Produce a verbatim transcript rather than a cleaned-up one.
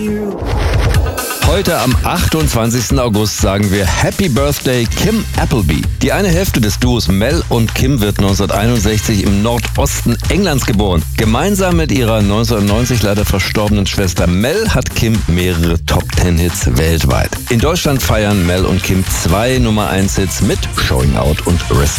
Heute am achtundzwanzigsten August sagen wir Happy Birthday Kim Appleby. Die eine Hälfte des Duos Mel und Kim wird neunzehnhunderteinundsechzig im Nordosten Englands geboren. Gemeinsam mit ihrer neunzehnhundertneunzig leider verstorbenen Schwester Mel hat Kim mehrere Top-Ten-Hits weltweit. In Deutschland feiern Mel und Kim zwei Nummer eins Hits mit Showing Out und Rest